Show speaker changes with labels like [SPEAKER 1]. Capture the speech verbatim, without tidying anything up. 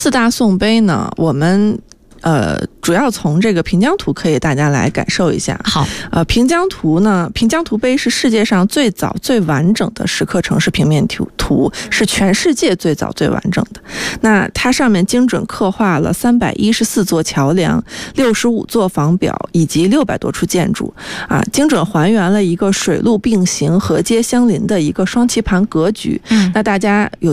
[SPEAKER 1] 四大宋碑呢，我们呃主要从这个平江图可以大家来感受一下。
[SPEAKER 2] 好，
[SPEAKER 1] 呃，平江图呢，平江图碑是世界上最早最完整的石刻城市平面图图，是全世界最早最完整的。那它上面精准刻画了三百一十四座桥梁、六十五座房表以及六百多处建筑，啊，精准还原了一个水陆并行、河街相邻的一个双棋盘格局。
[SPEAKER 2] 嗯，
[SPEAKER 1] 那大家有